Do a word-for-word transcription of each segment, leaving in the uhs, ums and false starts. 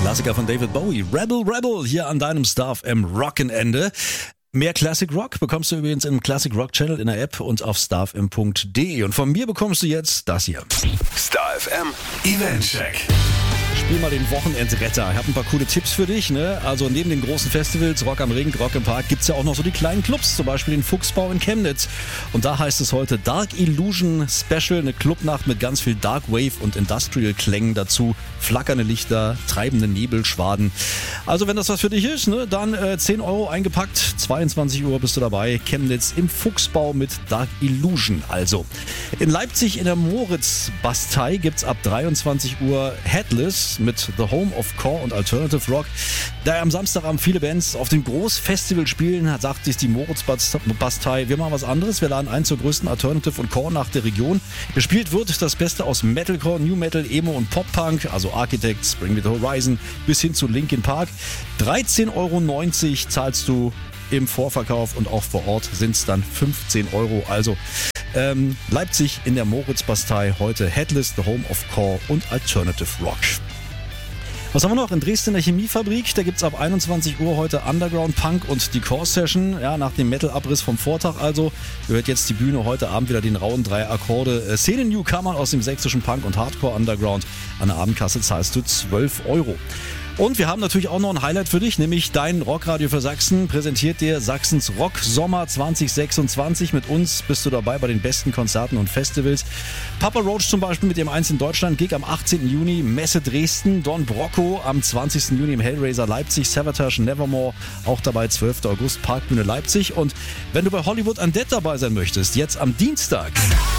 Klassiker von David Bowie. Rebel, Rebel, hier an deinem Star F M Rock'n'Ende. Mehr Classic Rock bekommst du übrigens im Classic Rock Channel in der App und auf starfm punkt de. Und von mir bekommst du jetzt das hier. Star F M Eventcheck. Spiel mal den Wochenendretter. Ich habe ein paar coole Tipps für dich. Ne? Also neben den großen Festivals, Rock am Ring, Rock im Park, gibt's ja auch noch so die kleinen Clubs, zum Beispiel den Fuchsbau in Chemnitz. Und da heißt es heute Dark Illusion Special, eine Clubnacht mit ganz viel Dark Wave und Industrial Klängen dazu. Flackernde Lichter, treibende Nebelschwaden. Also wenn das was für dich ist, ne, dann äh, zehn Euro eingepackt, zweiundzwanzig Uhr bist du dabei. Chemnitz im Fuchsbau mit Dark Illusion. Also in Leipzig in der Moritz-Bastei gibt's ab dreiundzwanzig Uhr Headless mit The Home of Core und Alternative Rock. Da am Samstagabend viele Bands auf dem Großfestival spielen, sagt sich die Moritz-Bastei, wir machen was anderes. Wir laden ein zur größten Alternative und Core nach der Region. Gespielt wird das Beste aus Metalcore, New Metal, Emo und Pop-Punk, also Architects, Bring Me The Horizon bis hin zu Linkin Park. dreizehn Euro neunzig zahlst du im Vorverkauf und auch vor Ort sind es dann fünfzehn Euro. Also ähm, Leipzig in der Moritz-Bastei heute Headless, The Home of Core und Alternative Rock. Was haben wir noch? In Dresden in der Chemiefabrik, da gibt es ab einundzwanzig Uhr heute Underground Punk und die Core Session. Ja, nach dem Metal-Abriss vom Vortag also gehört jetzt die Bühne heute Abend wieder den rauen drei Akkorde. Äh, Szenen-Newcomern aus dem sächsischen Punk und Hardcore Underground. An der Abendkasse zahlst du zwölf Euro. Und wir haben natürlich auch noch ein Highlight für dich, nämlich dein Rockradio für Sachsen präsentiert dir Sachsens Rock Sommer zwanzig sechsundzwanzig. Mit uns bist du dabei bei den besten Konzerten und Festivals. Papa Roach zum Beispiel mit dem eins in Deutschland, Gig am achtzehnten Juni, Messe Dresden, Don Brocco am zwanzigsten Juni im Hellraiser Leipzig, Savatage, Nevermore, auch dabei zwölften August, Parkbühne Leipzig. Und wenn du bei Hollywood Undead dabei sein möchtest, jetzt am Dienstag,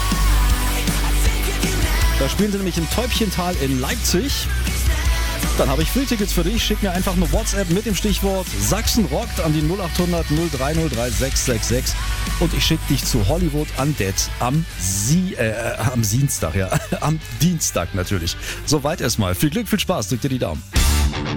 da spielen sie nämlich im Täubchental in Leipzig. Dann habe ich Free-Tickets für dich. Schick mir einfach eine WhatsApp mit dem Stichwort Sachsen rockt an die null acht hundert null drei null drei sechs sechs sechs und ich schicke dich zu Hollywood Undead am Sie äh, am Dienstag, ja, am Dienstag natürlich. Soweit erstmal. Viel Glück, viel Spaß, drück dir die Daumen.